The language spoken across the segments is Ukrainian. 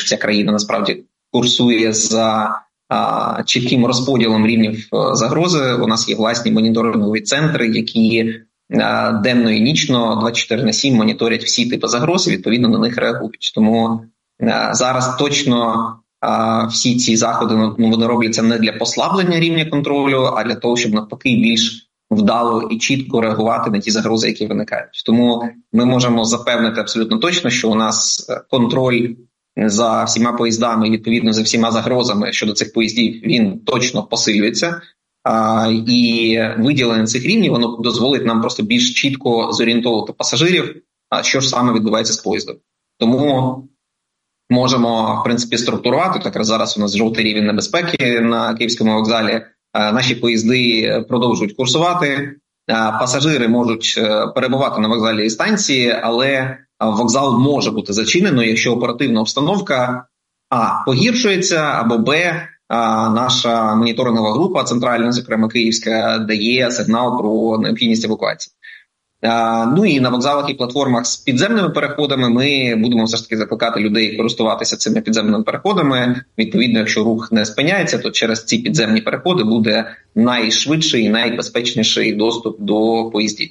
що ця країна насправді курсує за чітким розподілом рівнів загрози. У нас є власні моніторингові центри, які денно і нічно 24/7 моніторять всі типи загроз і відповідно на них реагують. Тому зараз точно всі ці заходи вони робляться не для послаблення рівня контролю, а для того, щоб навпаки більш вдало і чітко реагувати на ті загрози, які виникають. Тому ми можемо запевнити абсолютно точно, що у нас контроль за всіма поїздами і відповідно за всіма загрозами щодо цих поїздів, він точно посилюється. І виділення цих рівнів, воно дозволить нам просто більш чітко зорієнтовувати пасажирів, що ж саме відбувається з поїздом. Тому можемо, в принципі, структурувати. Так, зараз у нас жовтий рівень небезпеки на Київському вокзалі. Наші поїзди продовжують курсувати. Пасажири можуть перебувати на вокзалі і станції, але вокзал може бути зачинено, якщо оперативна обстановка погіршується, або наша моніторингова група центральна, зокрема Київська, дає сигнал про необхідність евакуації. Ну і на вокзалах і платформах з підземними переходами ми будемо все ж таки закликати людей користуватися цими підземними переходами. Відповідно, якщо рух не спиняється, то через ці підземні переходи буде найшвидший і найбезпечніший доступ до поїздів.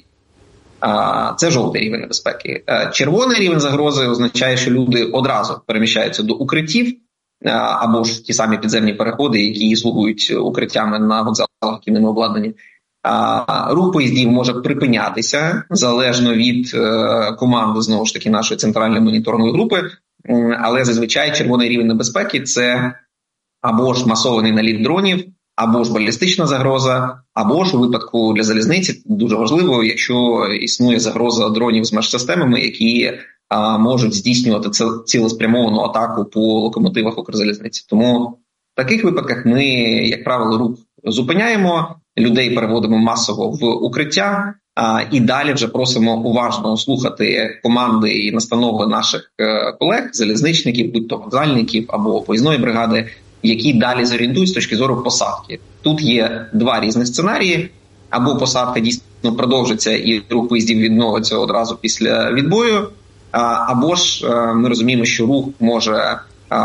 Це жовтий рівень небезпеки. Червоний рівень загрози означає, що люди одразу переміщаються до укриттів, або ж ті самі підземні переходи, які слугують укриттями на вокзалах, які ними обладнані. Рух поїздів може припинятися залежно від команди, знову ж таки, нашої центральної моніторингової групи, але зазвичай червоний рівень небезпеки – це або ж масований наліт дронів, або ж балістична загроза, або ж у випадку для залізниці дуже важливо, якщо існує загроза дронів з межсистемами, які можуть здійснювати цілеспрямовану атаку по локомотивах Укрзалізниці. Тому в таких випадках ми, як правило, рух зупиняємо, людей переводимо масово в укриття, і далі вже просимо уважно слухати команди і настанови наших колег, залізничників, будь-то вокзальників або поїзної бригади, які далі зорієнтують з точки зору посадки. Тут є два різних сценарії. Або посадка дійсно продовжиться і рух поїздів відновиться одразу після відбою, або ж ми розуміємо, що рух може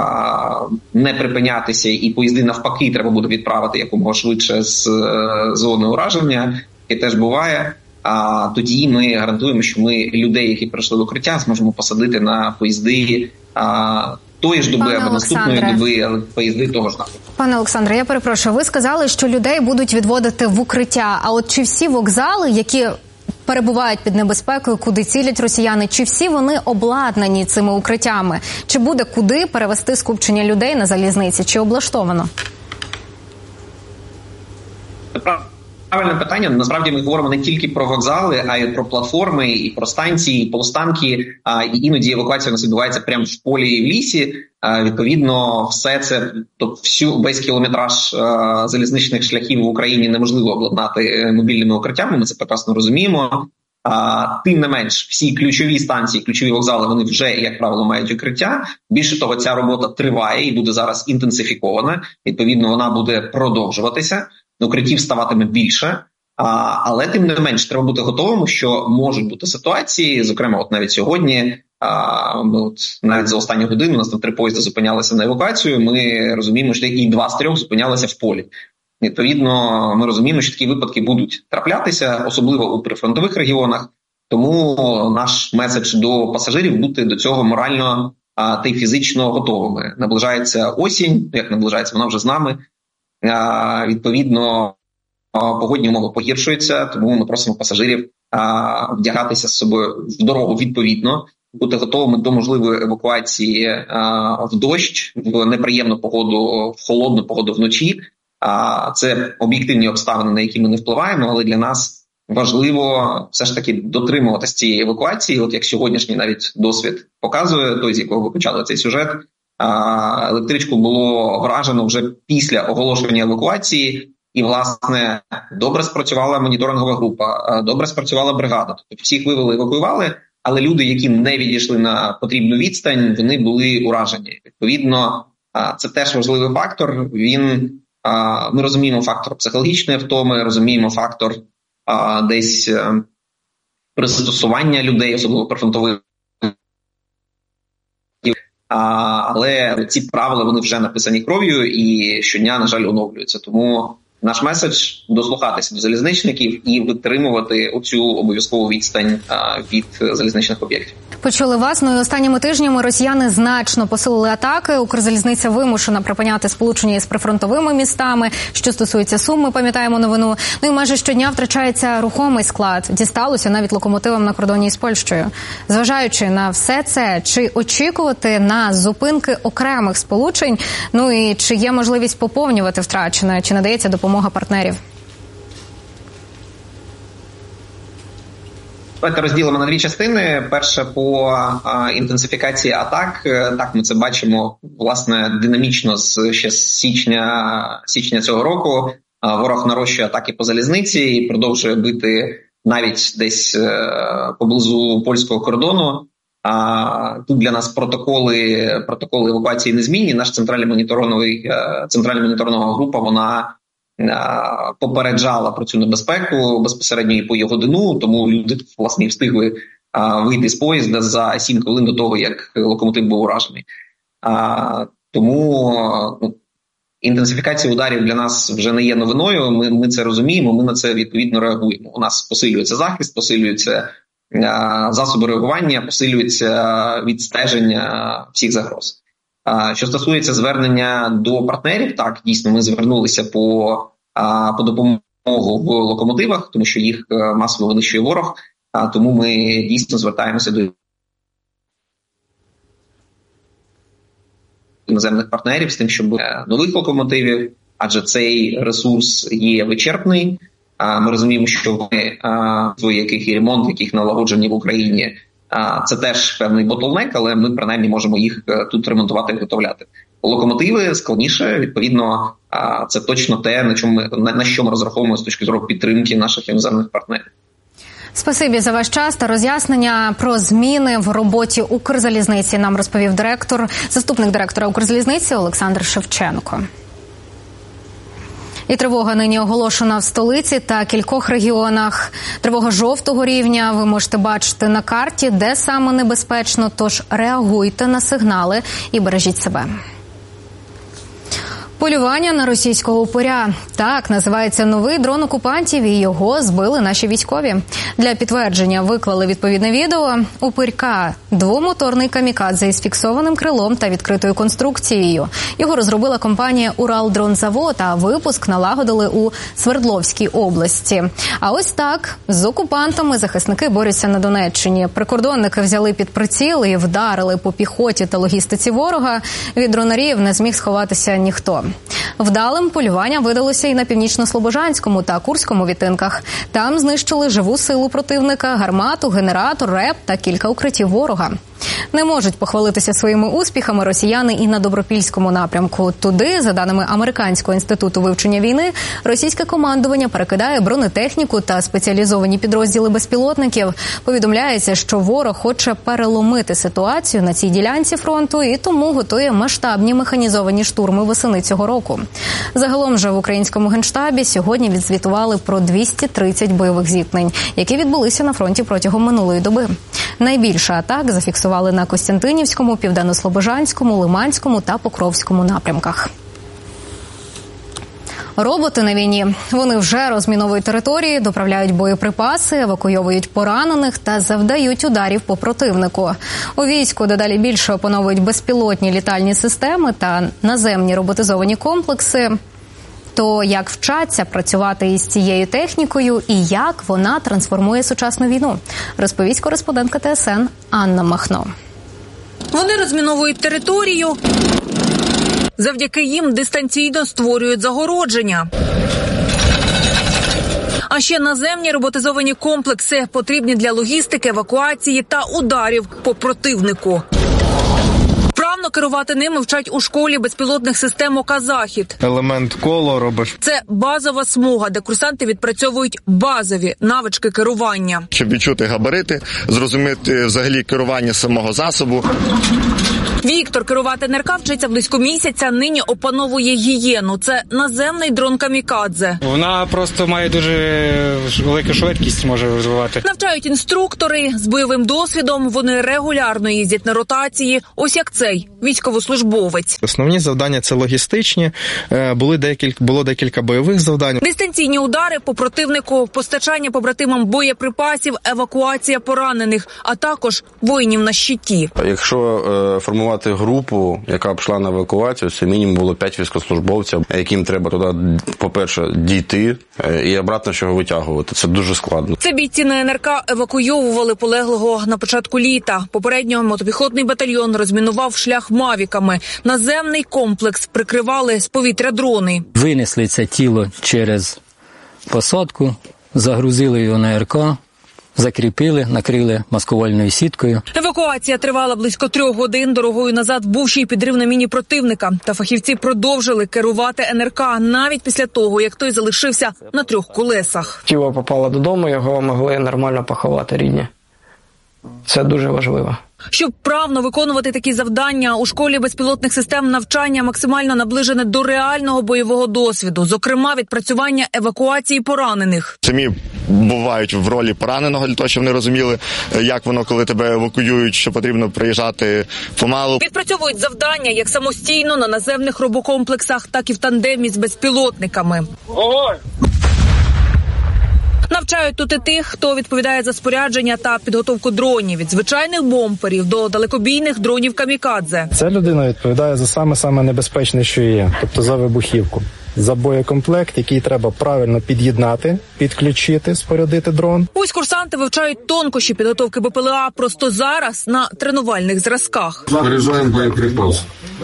не припинятися і поїзди навпаки треба буде відправити якомога швидше з зони ураження, і теж буває. Тоді ми гарантуємо, що ми людей, які прийшли в укриття, зможемо посадити на поїзди тої ж доби або наступної доби, але поїзди того ж напрямку. Пане Олександре, я перепрошую, ви сказали, що людей будуть відводити в укриття. А от чи всі вокзали, які перебувають під небезпекою, куди цілять росіяни, чи всі вони обладнані цими укриттями? Чи буде куди перевести скупчення людей на залізниці? Чи облаштовано? Правильне питання. Насправді ми говоримо не тільки про вокзали, а й про платформи, і про станції, і полустанки. І іноді евакуація у нас відбувається прямо в полі і в лісі. Відповідно, все це, тобто весь кілометраж залізничних шляхів в Україні неможливо обладнати мобільними укриттями, ми це прекрасно розуміємо. Тим не менш, всі ключові станції, ключові вокзали, вони вже, як правило, мають укриття. Більше того, ця робота триває і буде зараз інтенсифікована. Відповідно, вона буде продовжуватися. Укриттів ставатиме більше, але тим не менш треба бути готовим, що можуть бути ситуації, зокрема, от навіть сьогодні, навіть за останню годину у нас там 3 поїзди зупинялися на евакуацію, ми розуміємо, що і 2 з 3 зупинялися в полі. Відповідно, ми розуміємо, що такі випадки будуть траплятися, особливо у прифронтових регіонах, тому наш меседж до пасажирів – бути до цього морально та й фізично готовими. Наближається осінь, як наближається, вона вже з нами. Відповідно, погодні умови погіршуються, тому ми просимо пасажирів вдягатися з собою в дорогу відповідно, бути готовими до можливої евакуації в дощ, в неприємну погоду, в холодну погоду вночі. Це об'єктивні обставини, на які ми не впливаємо, але для нас важливо все ж таки дотримуватися цієї евакуації. От як сьогоднішній навіть досвід показує, той, з якого ви почали цей сюжет, електричку було вражено вже після оголошення евакуації, і, власне, добре спрацювала моніторингова група, добре спрацювала бригада. Тобто всіх вивели, евакуювали, але люди, які не відійшли на потрібну відстань, вони були уражені. Відповідно, це теж важливий фактор. Ми розуміємо фактор психологічної втоми, розуміємо фактор десь пристосування людей, особливо прифронтових. але ці правила, вони вже написані кров'ю і щодня, на жаль, оновлюються. Тому наш меседж – дослухатися до залізничників і витримувати оцю обов'язкову відстань від залізничних об'єктів. Почули вас. Ну і останніми тижнями росіяни значно посилили атаки. Укрзалізниця вимушена припиняти сполучення із прифронтовими містами. Що стосується Сум, ми пам'ятаємо новину. Ну і майже щодня втрачається рухомий склад. Дісталося навіть локомотивам на кордоні із Польщею. Зважаючи на все це, чи очікувати на зупинки окремих сполучень? Ну і чи є можливість поповнювати втрачене? Чи надається допомога партнерів? Давайте розділимо на дві частини. Перше, по інтенсифікації атак. Так, ми це бачимо, власне, динамічно ще з січня цього року. Ворог нарощує атаки по залізниці і продовжує бити навіть десь поблизу польського кордону. Тут для нас протоколи евакуації незмінні. Наш центральна моніторингова група, вона попереджала про цю небезпеку безпосередньо і по годину, тому люди, власне, встигли вийти з поїзда за 7 хвилин до того, як локомотив був уражений. Тому інтенсифікація ударів для нас вже не є новиною, ми це розуміємо, ми на це відповідно реагуємо. У нас посилюється захист, посилюються засоби реагування, посилюється відстеження всіх загроз. Що стосується звернення до партнерів, так, дійсно, ми звернулися по допомогу в локомотивах, тому що їх масово винищує ворог, тому ми дійсно звертаємося до іноземних партнерів з тим, щоб нових локомотивів, адже цей ресурс є вичерпний. Ми розуміємо, що яких і ремонт, яких налагоджені в Україні, це теж певний ботлнек, але ми принаймні можемо їх тут ремонтувати і виготовляти. Локомотиви складніше, відповідно, це точно те, на що ми розраховуємо з точки зору підтримки наших іноземних партнерів. Спасибі за ваш час та роз'яснення про зміни в роботі Укрзалізниці. Нам розповів заступник директора Укрзалізниці Олександр Шевченко. І тривога нині оголошена в столиці та кількох регіонах. Тривога жовтого рівня. Ви можете бачити на карті, де саме небезпечно, тож реагуйте на сигнали і бережіть себе. Полювання на російського упиря. Так називається новий дрон окупантів, і його збили наші військові. Для підтвердження виклали відповідне відео. Упирька – двомоторний камікадзе із фіксованим крилом та відкритою конструкцією. Його розробила компанія «Уралдронзавод», а випуск налагодили у Свердловській області. А ось так з окупантами захисники борються на Донеччині. Прикордонники взяли під приціл і вдарили по піхоті та логістиці ворога. Від дронарів не зміг сховатися ніхто. Вдалим полювання видалося і на Північно-Слобожанському та Курському відтинках. Там знищили живу силу противника, гармату, генератор, РЕП та кілька укриттів ворога. Не можуть похвалитися своїми успіхами росіяни і на Добропільському напрямку. Туди, за даними Американського інституту вивчення війни, російське командування перекидає бронетехніку та спеціалізовані підрозділи безпілотників. Повідомляється, що ворог хоче переломити ситуацію на цій ділянці фронту і тому готує масштабні механізовані штурми восени цього року. Загалом же в українському генштабі сьогодні відзвітували про 230 бойових зіткнень, які відбулися на фронті протягом минулої доби. Найбільше атак зафіксували на Костянтинівському, Південно-Слобожанському, Лиманському та Покровському напрямках. Роботи на війні. Вони вже розміновують території, доправляють боєприпаси, евакуйовують поранених та завдають ударів по противнику. У війську дедалі більше опановують безпілотні літальні системи та наземні роботизовані комплекси. То як вчаться працювати із цією технікою і як вона трансформує сучасну війну, розповість кореспондентка ТСН Анна Махно. Вони розміновують територію, завдяки їм дистанційно створюють загородження. А ще наземні роботизовані комплекси, потрібні для логістики, евакуації та ударів по противнику. Вправно керувати ними вчать у школі безпілотних систем ОК-Захід. Елемент коло робиш. Це базова смуга, де курсанти відпрацьовують базові навички керування. Щоб відчути габарити, зрозуміти взагалі керування самого засобу. Віктор керувати НРК вчиться близько місяця, нині опановує «Гієну». Це наземний дрон камікадзе. Вона просто має дуже велику швидкість, може розвивати. Навчають інструктори з бойовим досвідом, вони регулярно їздять на ротації, ось як цей військовослужбовець. Основні завдання – це логістичні, було декілька бойових завдань. Дистанційні удари по противнику, постачання побратимам боєприпасів, евакуація поранених, а також воїнів на щиті. Якщо формувати групу, яка б йшла на евакуацію, це мінімум було 5 військовослужбовців, яким треба туди, по-перше, дійти і обратно чого витягувати. Це дуже складно. Це бійці на НРК евакуйовували полеглого на початку літа. Попередньо мотопіхотний батальйон розмінував шлях мавіками. Наземний комплекс прикривали з повітря дрони. Винесли це тіло через посадку, загрузили його на РК, закріпили, накрили маскувальною сіткою. Евакуація тривала близько 3 годин. Дорогою назад був ще й підрив на міні противника. Та фахівці продовжили керувати НРК навіть після того, як той залишився на 3 колесах. Тіло попало додому, його могли нормально поховати рідні. Це дуже важливо. Щоб правильно виконувати такі завдання, у школі безпілотних систем навчання максимально наближене до реального бойового досвіду, зокрема відпрацювання евакуації поранених. Самі бувають в ролі пораненого, для того, щоб вони розуміли, як воно, коли тебе евакуюють, що потрібно приїжджати помалу. Відпрацьовують завдання як самостійно на наземних робокомплексах, так і в тандемі з безпілотниками. Ого! Навчають тут і тих, хто відповідає за спорядження та підготовку дронів, від звичайних бомперів до далекобійних дронів камікадзе. Ця людина відповідає за саме небезпечне, що є, тобто за вибухівку. За боєкомплект, який треба правильно під'єднати, підключити, спорядити дрон. Ось курсанти вивчають тонкощі підготовки БПЛА просто зараз на тренувальних зразках. Заряджаємо боєприпас.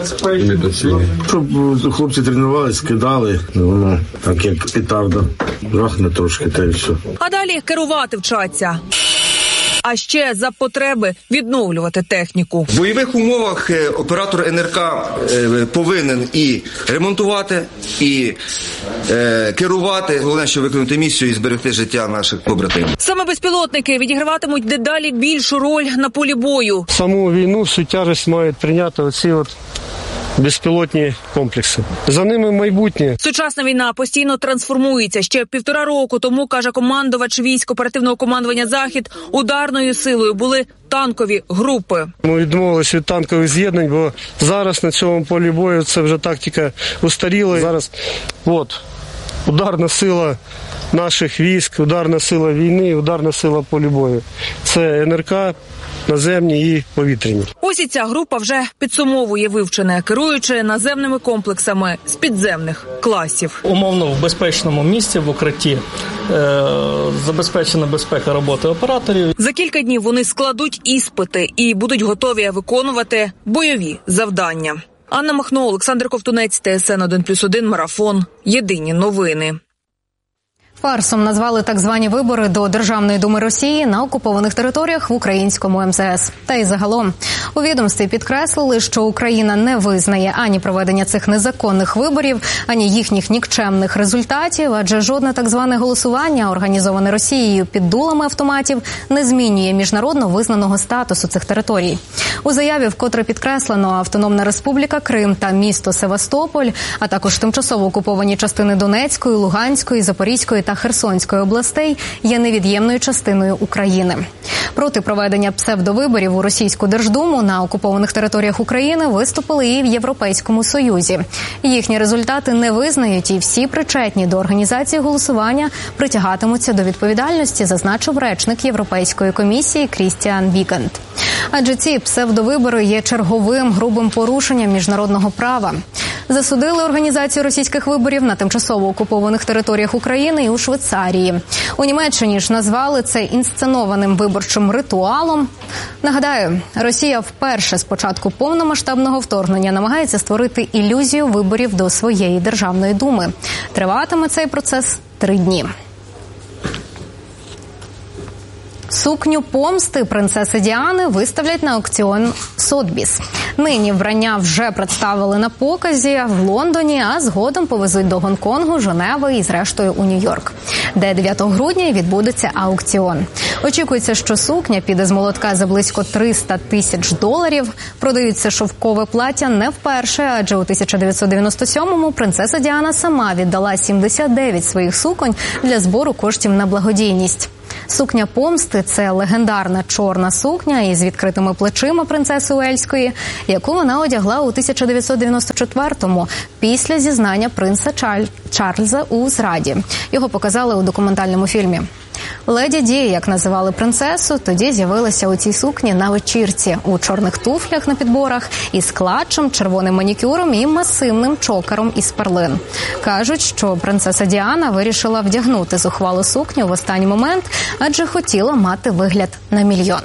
Щоб хлопці тренувалися, кидали, воно так як петарда, рахне трошки, та й все. А далі керувати вчаться. А ще за потреби відновлювати техніку. В бойових умовах оператор НРК повинен і ремонтувати, і керувати. Головне, що виконати місію і зберегти життя наших побратимів. Саме безпілотники відіграватимуть дедалі більшу роль на полі бою. Саму війну, всю тяжесть мають прийняти оці безпілотні комплекси. За ними майбутнє. Сучасна війна постійно трансформується. Ще 1,5 року тому, каже командувач військ оперативного командування «Захід», ударною силою були танкові групи. Ми відмовилися від танкових з'єднань, бо зараз на цьому полі бою це вже тактика устаріла. Зараз ударна сила наших військ, ударна сила війни, ударна сила полі бою. Це НРК, наземні і повітряні. Ось і ця група вже підсумовує вивчене, керуючи наземними комплексами з підземних класів. Умовно в безпечному місці, в укритті, забезпечена безпека роботи операторів. За кілька днів вони складуть іспити і будуть готові виконувати бойові завдання. Анна Махно, Олександр Ковтунець, ТСН 1+1, Марафон. Єдині новини. Фарсом назвали так звані вибори до Державної думи Росії на окупованих територіях в українському МЗС. Та й загалом. У відомстві підкреслили, що Україна не визнає ані проведення цих незаконних виборів, ані їхніх нікчемних результатів, адже жодне так зване голосування, організоване Росією під дулами автоматів, не змінює міжнародно визнаного статусу цих територій. У заяві вкотре підкреслено Автономна Республіка Крим та місто Севастополь, а також тимчасово окуповані частини Донецької, Луганської, Запорізької та Херсонської областей є невід'ємною частиною України. Проти проведення псевдовиборів у Російську Держдуму на окупованих територіях України виступили і в Європейському Союзі. Їхні результати не визнають, і всі причетні до організації голосування притягатимуться до відповідальності, зазначив речник Європейської комісії Крістіан Віканд. Адже ці псевдовибори є черговим грубим порушенням міжнародного права. Засудили організацію російських виборів на тимчасово окупованих територіях України і у Швейцарії. У Німеччині ж назвали це інсценованим виборчим ритуалом. Нагадаю, Росія вперше з початку повномасштабного вторгнення намагається створити ілюзію виборів до своєї Державної думи. Триватиме цей процес 3 дні. Сукню помсти принцеси Діани виставлять на аукціон Сотбіс. Нині вбрання вже представили на показі в Лондоні, а згодом повезуть до Гонконгу, Женеви і зрештою у Нью-Йорк, де 9 грудня відбудеться аукціон. Очікується, що сукня піде з молотка за близько $300,000. Продаються шовкове плаття не вперше, адже у 1997-му принцеса Діана сама віддала 79 своїх суконь для збору коштів на благодійність. Сукня помсти – це легендарна чорна сукня із відкритими плечима принцеси Уельської, яку вона одягла у 1994-му після зізнання принца Чарльза у зраді. Його показали у документальному фільмі. Леді Ді, як називали принцесу, тоді з'явилася у цій сукні на вечірці у чорних туфлях на підборах із клатчем, червоним манікюром і масивним чокером із перлин. Кажуть, що принцеса Діана вирішила вдягнути зухвалу сукню в останній момент, адже хотіла мати вигляд на мільйон.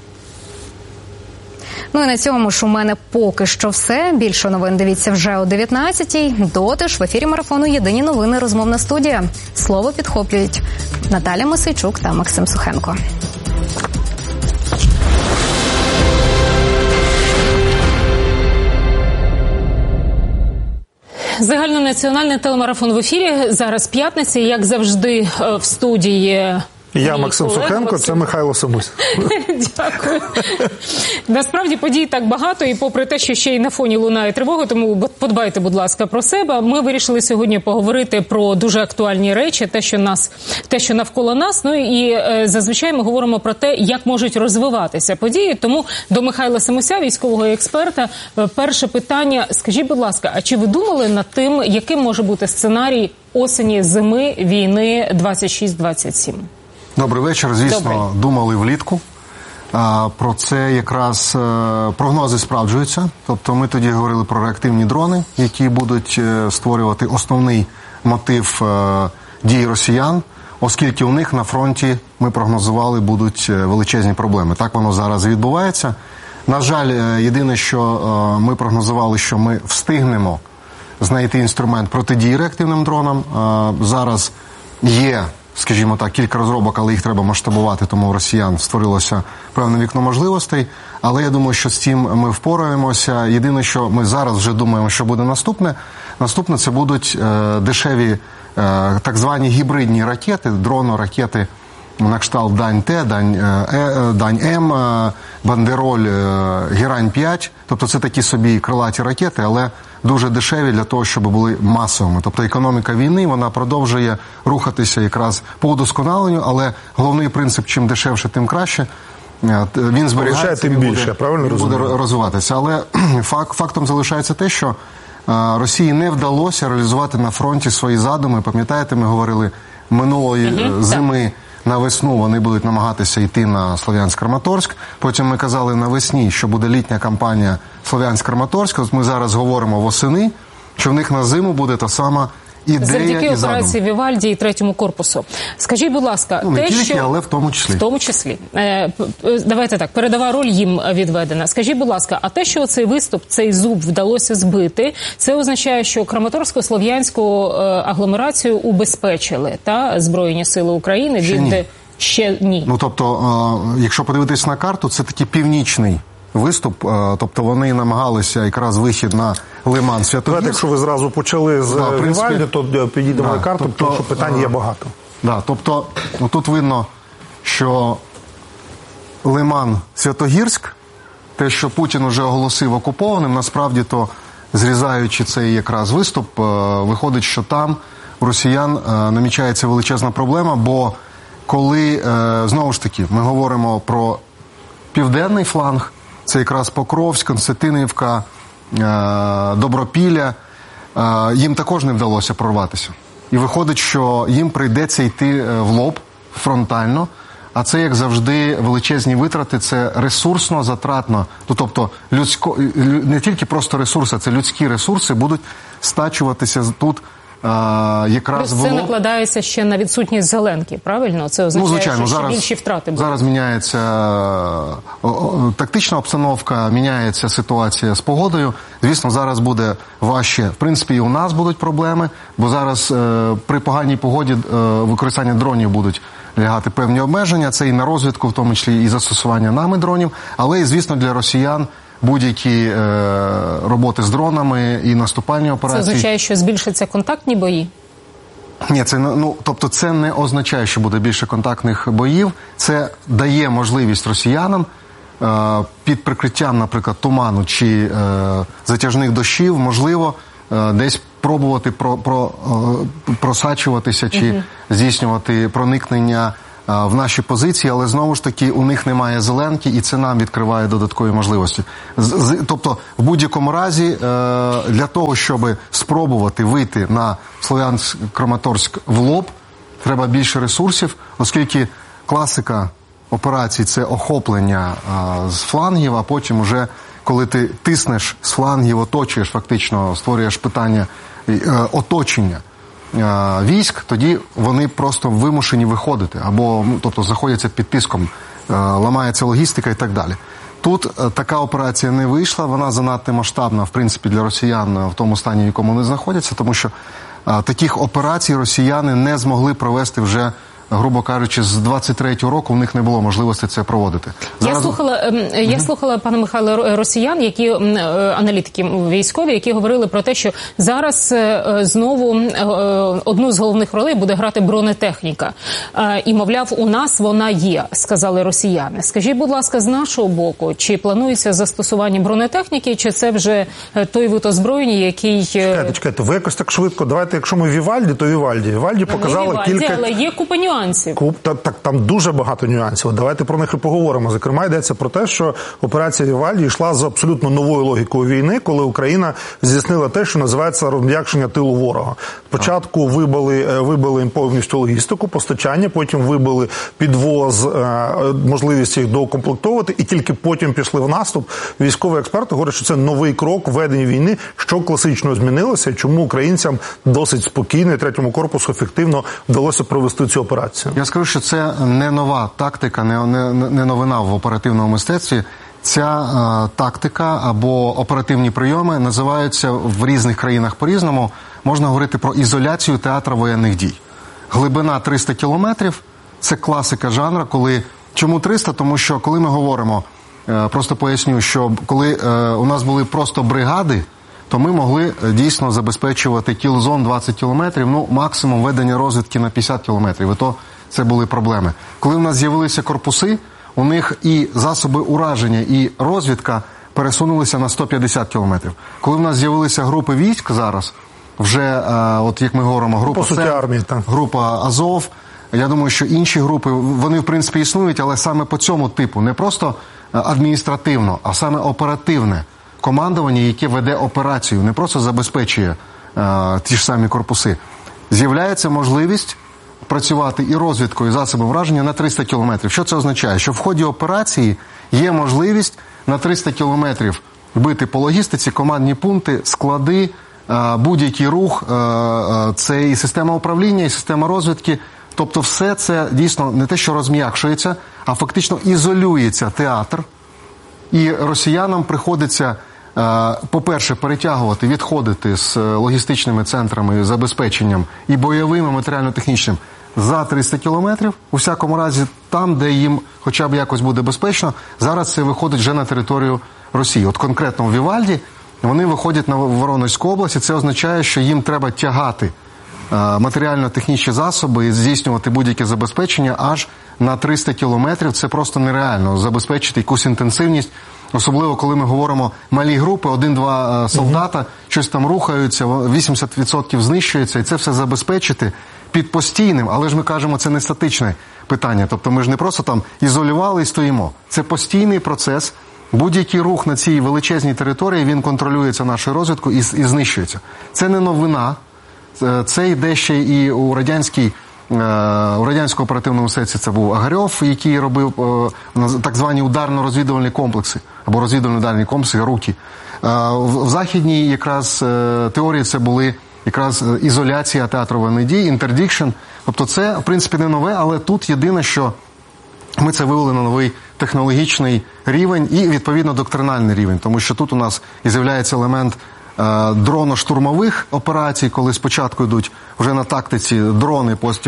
Ну і на цьому ж у мене поки що все. Більше новин дивіться вже о 19-й. Доти ж в ефірі марафону «Єдині новини. Розмовна студія». Слово підхоплюють Наталя Мосейчук та Максим Сухенко. Загальнонаціональний телемарафон в ефірі. Зараз п'ятниця, як завжди, в студії... Я Максим Сухенко, це Михайло Самусь. Дякую. Насправді подій так багато, і попри те, що ще й на фоні лунає тривога, тому подбайте, будь ласка, про себе. Ми вирішили сьогодні поговорити про дуже актуальні речі, те, що навколо нас. Ну і зазвичай ми говоримо про те, як можуть розвиватися події. Тому до Михайла Самуся, військового експерта, перше питання. Скажіть, будь ласка, а чи ви думали над тим, яким може бути сценарій осені, зими, війни 26-27? Добрий вечір. Звісно, Добрий. Думали влітку. Про це якраз прогнози справджуються. Тобто ми тоді говорили про реактивні дрони, які будуть створювати основний мотив дій росіян, оскільки у них на фронті, ми прогнозували, будуть величезні проблеми. Так воно зараз відбувається. На жаль, єдине, що ми прогнозували, що ми встигнемо знайти інструмент протидії реактивним дронам. Зараз є, скажімо так, кілька розробок, але їх треба масштабувати, тому у росіян створилося певне вікно можливостей. Але я думаю, що з цим ми впораємося. Єдине, що ми зараз вже думаємо, що буде наступне. Наступне – це будуть дешеві так звані гібридні ракети, дроно-ракети на кшталт Дань-Т, Дань-М, Бандероль, Герань-5. Тобто це такі собі крилаті ракети, але дуже дешеві для того, щоб були масовими. Тобто економіка війни, вона продовжує рухатися якраз по удосконаленню, але головний принцип, чим дешевше, тим краще. Він зберігається, він буде розвиватися. Але фактом залишається те, що Росії не вдалося реалізувати на фронті свої задуми. Пам'ятаєте, ми говорили, минулої зими на весну вони будуть намагатися йти на Слов'янськ-Краматорськ. Потім ми казали навесні, що буде літня кампанія Слов'янськ-Краматорськ. Ось ми зараз говоримо восени, що в них на зиму буде та сама ідея і задум. Завдяки операції Вівальді і третьому корпусу. Скажіть, будь ласка, не тільки, але в тому числі. В тому числі. Давайте так, передова роль їм відведена. Скажіть, будь ласка, а те, що цей виступ, цей зуб вдалося збити, це означає, що Краматорсько-Слов'янську агломерацію убезпечили, та, Збройні сили України? Ще ні. Ну, тобто, якщо подивитись на карту, це такий північний виступ, тобто вони намагалися якраз вихід на Лиман Святогірськ. Якщо ви зразу почали з Вівальді, то підійдемо на карту, тому що питань є багато. Тобто, тут видно, що Лиман Святогірськ, те, що Путін вже оголосив окупованим, насправді то, зрізаючи цей якраз виступ, виходить, що там у росіян намічається величезна проблема, бо коли, знову ж таки, ми говоримо про південний фланг, це якраз Покровськ, Константинівка, Добропілля, їм також не вдалося прорватися. І виходить, що їм прийдеться йти в лоб, фронтально, а це, як завжди, величезні витрати, це ресурсно, затратно. Тобто не тільки просто ресурси, це людські ресурси будуть стачуватися тут якраз в лоб. Це накладається ще на відсутність зеленки, правильно? Це означає, звичайно, що ще більші втрати будуть. Зараз міняється тактична обстановка, міняється ситуація з погодою. Звісно, зараз буде важче. В принципі, і у нас будуть проблеми, бо зараз при поганій погоді використання дронів будуть лягати певні обмеження. Це і на розвідку, в тому числі і застосування нами дронів, але і, звісно, для росіян будь-які роботи з дронами і наступальні операції. Це означає, що збільшаться контактні бої? Ні, тобто це не означає, що буде більше контактних боїв. Це дає можливість росіянам під прикриттям, наприклад, туману чи затяжних дощів, можливо, десь пробувати просачуватися чи здійснювати проникнення в наші позиції, але знову ж таки у них немає зеленки, і це нам відкриває додаткові можливості. Тобто, в будь-якому разі, для того, щоб спробувати вийти на Слов'янськ-Краматорськ в лоб, треба більше ресурсів, оскільки класика операцій – це охоплення з флангів, а потім уже, коли ти тиснеш з флангів, оточуєш фактично, створюєш питання оточення військ, тоді вони просто вимушені виходити, або, тобто, знаходяться під тиском, ламається логістика і так далі. Тут така операція не вийшла, вона занадто масштабна, в принципі, для росіян в тому стані, в якому вони знаходяться, тому що таких операцій росіяни не змогли провести вже, грубо кажучи, з 23-го року у них не було можливості це проводити. Я слухала, пане Михайло, росіян, аналітики військові, які говорили про те, що зараз знову одну з головних ролей буде грати бронетехніка. І, мовляв, у нас вона є, сказали росіяни. Скажіть, будь ласка, з нашого боку, чи планується застосування бронетехніки, чи це вже той вид озброєння, який... Чекайте, ви якось так швидко. Давайте, якщо ми Вівальді, то Вівальді. Вівальді показала кілька... але є купа нюансів. Так, там дуже багато нюансів. Давайте про них і поговоримо. Зокрема, йдеться про те, що операція Вівальді йшла з абсолютно новою логікою війни, коли Україна здійснила те, що називається розм'якшення тилу ворога. Спочатку вибили їм повністю логістику, постачання, потім вибили підвоз, можливість їх доукомплектовувати, і тільки потім пішли в наступ. Військові експерти говорять, що це новий крок в веденні війни, що класично змінилося, чому українцям досить спокійно і третьому корпусу ефективно вдалося провести цю операцію. Я скажу, що це не нова тактика, не новина в оперативному мистецтві. Ця тактика або оперативні прийоми називаються в різних країнах по-різному. Можна говорити про ізоляцію театру воєнних дій. Глибина 300 кілометрів – це класика жанру, коли... Чому 300? Тому що коли ми говоримо, просто поясню, що коли у нас були просто бригади, то ми могли дійсно забезпечувати кілзон 20 кілометрів, максимум ведення розвідки на 50 кілометрів, і то це були проблеми. Коли в нас з'явилися корпуси, у них і засоби ураження, і розвідка пересунулися на 150 кілометрів. Коли в нас з'явилися групи військ зараз, вже, от як ми говоримо, група Азов, я думаю, що інші групи, вони в принципі існують, але саме по цьому типу, не просто адміністративно, а саме оперативне командування, яке веде операцію, не просто забезпечує ті ж самі корпуси. З'являється можливість працювати і розвідкою, і засобом враження на 300 кілометрів. Що це означає? Що в ході операції є можливість на 300 кілометрів бити по логістиці, командні пункти, склади, будь-який рух, це і система управління, і система розвідки. Тобто все це дійсно не те, що розм'якшується, а фактично ізолюється театр. І росіянам приходиться, по-перше, перетягувати, відходити з логістичними центрами, забезпеченням і бойовим, і матеріально-технічним за 300 кілометрів. У всякому разі, там, де їм хоча б якось буде безпечно, зараз це виходить вже на територію Росії. От конкретно у Вівальді вони виходять на Воронезьку область, і це означає, що їм треба тягати матеріально-технічні засоби і здійснювати будь-яке забезпечення аж на 300 кілометрів. Це просто нереально забезпечити якусь інтенсивність, особливо коли ми говоримо малі групи, 1-2 солдата, щось там рухаються, 80% знищується, і це все забезпечити під постійним, але ж ми кажемо, це не статичне питання, тобто ми ж не просто там ізолювали і стоїмо. Це постійний процес, будь-який рух на цій величезній території, він контролюється нашою розвідкою і знищується. Це не новина. Це йде ще і у радянському оперативному мистецтві. Це був Огарьов, який робив так звані ударно-розвідувальні комплекси, або розвідувально-ударні комплекси, руки. В західній якраз теорії це були якраз ізоляція театру воєнних дій, інтердікшн. Тобто це, в принципі, не нове, але тут єдине, що ми це вивели на новий технологічний рівень і, відповідно, доктринальний рівень. Тому що тут у нас і з'являється елемент дроно-штурмових операцій, коли спочатку йдуть вже на тактиці дрони, потім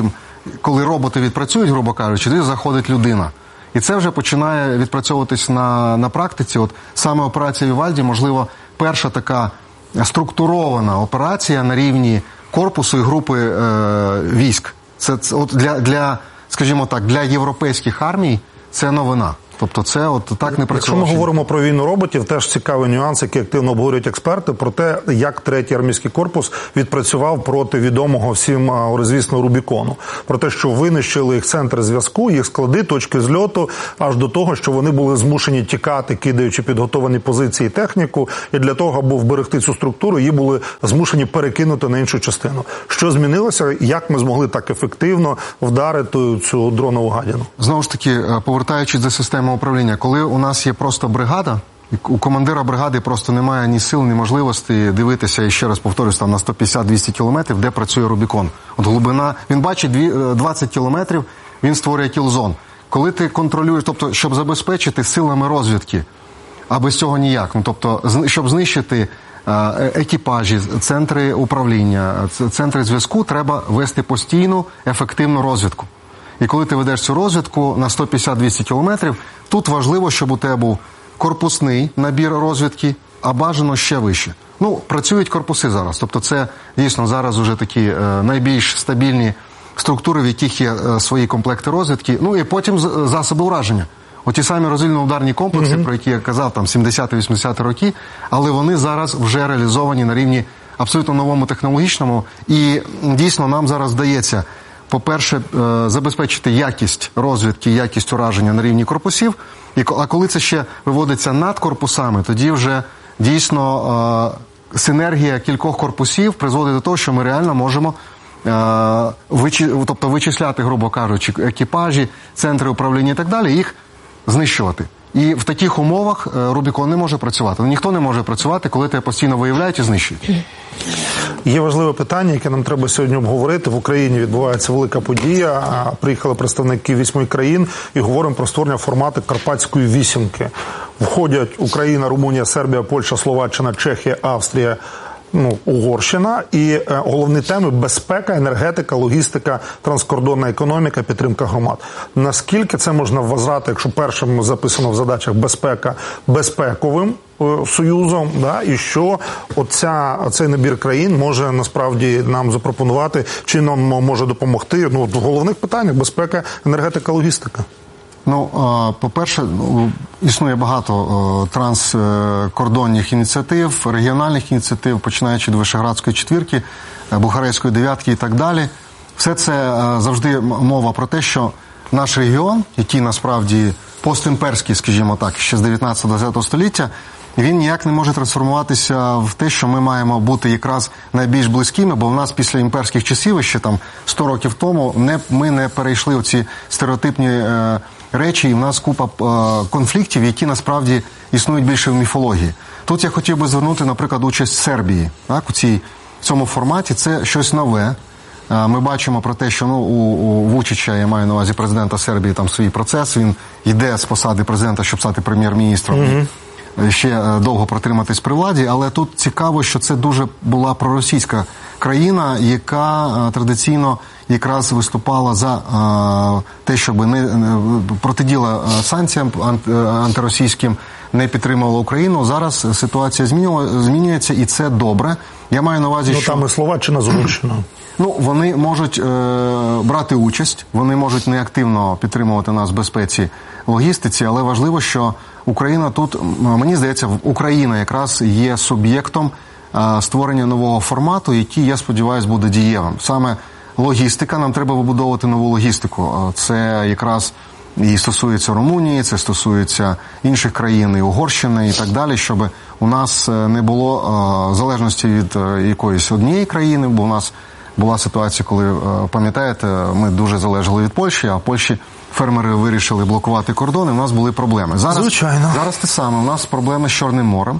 коли роботи відпрацюють, грубо кажучи, тоді заходить людина. І це вже починає відпрацьовуватись на практиці. От саме операція Вівальді, можливо, перша така структурована операція на рівні корпусу і групи військ. Це от для, скажімо так, для європейських армій це новина. Тобто це от так не працює. Якщо ми говоримо про війну роботів, теж цікавий нюанс, який активно обговорюють експерти, про те, як третій армійський корпус відпрацював проти відомого всім розвісного Рубікону. Про те, що винищили їх центри зв'язку, їх склади, точки зльоту, аж до того, що вони були змушені тікати, кидаючи підготовані позиції і техніку, і для того, аби вберегти цю структуру, її були змушені перекинути на іншу частину. Що змінилося, як ми змогли так ефективно вдарити цю дронову гадіну? Знову ж таки, повертаючись до системи управління, коли у нас є просто бригада, у командира бригади просто немає ні сил, ні можливості дивитися, і ще раз повторюсь, там на 150-200 кілометрів, де працює Рубікон. От глибина, він бачить 20 кілометрів, він створює кілзон. Коли ти контролюєш, тобто, щоб забезпечити силами розвідки, а без цього ніяк, ну, тобто, щоб знищити екіпажі, центри управління, центри зв'язку, треба вести постійну, ефективну розвідку. І коли ти ведеш цю розвідку на 150-200 кілометрів, тут важливо, щоб у тебе був корпусний набір розвідки, а бажано ще вище. Ну, працюють корпуси зараз. Тобто це дійсно зараз вже такі найбільш стабільні структури, в яких є свої комплекти розвідки. Ну і потім засоби ураження. Оті самі розвідно-ударні комплекси, про які я казав, там 70-80 роки, але вони зараз вже реалізовані на рівні абсолютно новому технологічному. І дійсно нам зараз вдається, по-перше, забезпечити якість розвідки, якість ураження на рівні корпусів. А коли це ще виводиться над корпусами, тоді вже дійсно синергія кількох корпусів призводить до того, що ми реально можемо вичисляти, грубо кажучи, екіпажі, центри управління і так далі, їх знищувати. І в таких умовах Рубікон не може працювати. Ніхто не може працювати, коли тебе постійно виявляють і знищують. Є важливе питання, яке нам треба сьогодні обговорити. В Україні відбувається велика подія. Приїхали представники 8 країн і говоримо про створення формату Карпатської вісімки. Входять Україна, Румунія, Сербія, Польща, Словаччина, Чехія, Австрія, Угорщина. І головні теми – безпека, енергетика, логістика, транскордонна економіка, підтримка громад. Наскільки це можна вважати, якщо першим записано в задачах безпека, безпековим союзом, да, і що цей набір країн може насправді нам запропонувати, чи нам може допомогти в головних питаннях – безпека, енергетика, логістика? Ну, по-перше, існує багато транскордонних ініціатив, регіональних ініціатив, починаючи від Вишеградської четвірки, Бухарестської дев'ятки і так далі. Все це завжди мова про те, що наш регіон, який насправді постімперський, скажімо так, ще з 19-20 століття, він ніяк не може трансформуватися в те, що ми маємо бути якраз найбільш близькими, бо в нас після імперських часів, ще там 100 років тому, ми не перейшли в ці стереотипні речі, і в нас купа конфліктів, які насправді існують більше в міфології. Тут я хотів би звернути, наприклад, участь Сербії. Так, в цьому форматі це щось нове. Ми бачимо про те, що у Вучича, я маю на увазі президента Сербії, там свій процес, він йде з посади президента, щоб стати прем'єр-міністром. Ще довго протриматись при владі, але тут цікаво, що це дуже була проросійська країна, яка традиційно якраз виступала за те, щоб не протидіяла санкціям антиросійським, не підтримувала Україну. Зараз ситуація змінюється, і це добре. Я маю на увазі, що... там і Словаччина залучена. Вони можуть брати участь, вони можуть неактивно підтримувати нас в безпеці, логістиці, але важливо, що Україна тут, мені здається, Україна якраз є суб'єктом створення нового формату, який, я сподіваюся, буде дієвим. Саме логістика, нам треба вибудовувати нову логістику. Це якраз і стосується Румунії, це стосується інших країн, і Угорщини і так далі, щоб у нас не було залежності від якоїсь однієї країни, бо у нас була ситуація, коли, пам'ятаєте, ми дуже залежали від Польщі, а в Польщі фермери вирішили блокувати кордони, у нас були проблеми. Зараз те саме, у нас проблеми з Чорним морем.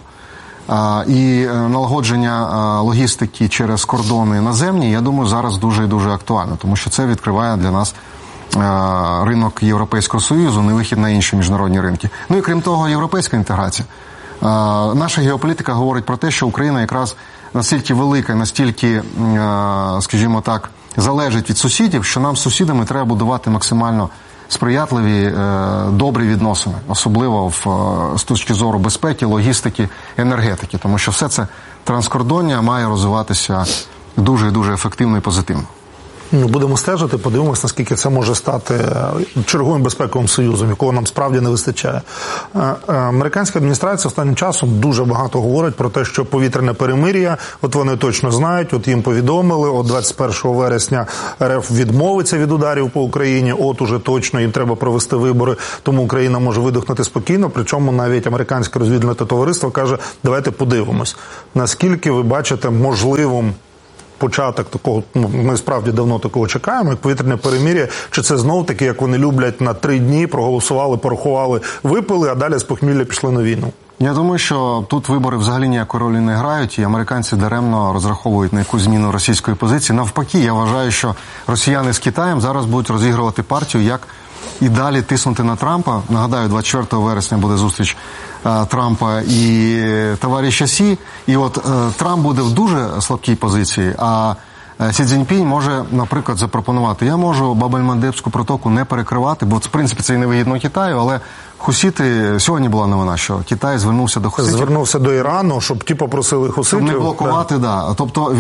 І налагодження логістики через кордони наземні, я думаю, зараз дуже і дуже актуально, тому що це відкриває для нас ринок Європейського Союзу, не вихід на інші міжнародні ринки. Ну і крім того, європейська інтеграція. Наша геополітика говорить про те, що Україна якраз настільки велика, настільки, скажімо так, залежить від сусідів, що нам з сусідами треба будувати максимально сприятливі, добрі відносини, особливо з точки зору безпеки, логістики, енергетики, тому що все це транскордоння має розвиватися дуже і дуже ефективно і позитивно. Будемо стежити, подивимося, наскільки це може стати черговим безпековим союзом, якого нам справді не вистачає. Американська адміністрація останнім часом дуже багато говорить про те, що повітряне перемир'я, от вони точно знають, от їм повідомили, от 21 вересня РФ відмовиться від ударів по Україні, от уже точно їм треба провести вибори, тому Україна може видихнути спокійно, причому навіть американське розвідувальне товариство каже, давайте подивимось. Наскільки ви бачите можливим початок такого, ми справді давно такого чекаємо, як повітряне перемир'я, чи це знов-таки, як вони люблять, на 3 дні проголосували, порахували, випили, а далі з похмілля пішли на війну? Я думаю, що тут вибори взагалі ніякої ролі не грають, і американці даремно розраховують на якусь зміну російської позиції. Навпаки, я вважаю, що росіяни з Китаєм зараз будуть розігрувати партію, як і далі тиснути на Трампа. Нагадаю, 24 вересня буде зустріч Трампа і товариша Сі. І от Трамп буде в дуже слабкій позиції, а Сі Цзіньпінь може, наприклад, запропонувати, я можу Баб-ель-Мандебську протоку не перекривати, бо, в принципі, це і невигідно Китаю, але хусіти, сьогодні була новина, що Китай звернувся до хуситів. Звернувся до Ірану, щоб ті попросили хуситів. Щоб не блокувати, да. Тобто,